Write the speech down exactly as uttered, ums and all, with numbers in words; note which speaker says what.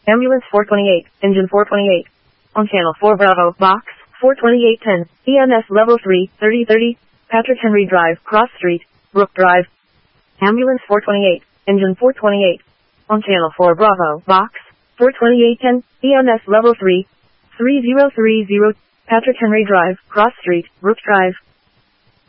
Speaker 1: Ambulance four twenty-eight, engine four twenty-eight. On channel four Bravo, box, four twenty-eight ten, E M S level three, thirty thirty, Patrick Henry Drive, Cross Street, Brook Drive. Ambulance four twenty-eight, engine four twenty-eight. On channel four Bravo, box, four twenty-eight ten, E M S level three, three zero three zero, Patrick Henry Drive, Cross Street, Brook Drive.